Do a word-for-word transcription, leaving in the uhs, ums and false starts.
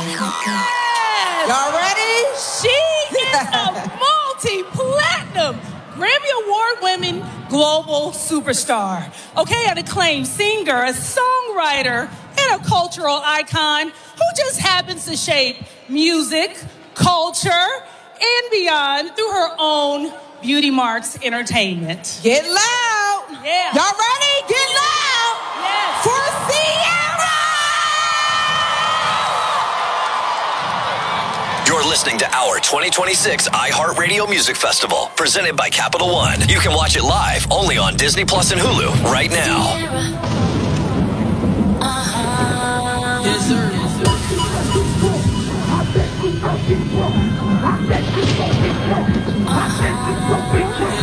Yes. Y'all ready? She is a multi-platinum, Grammy Award-winning global superstar. Okay, an acclaimed singer, a songwriter, and a cultural icon who just happens to shape music, culture, and beyond through her own Beauty Marks Entertainment. Get loud. Yeah. Y'all ready? Get loud. Yes. For Ciara. You're listening to our twenty twenty-six iHeartRadio Music Festival, presented by Capital One. You can watch it live only on Disney Plus and Hulu right now. Uh-huh. Yes, sir. Yes, sir. Uh-huh.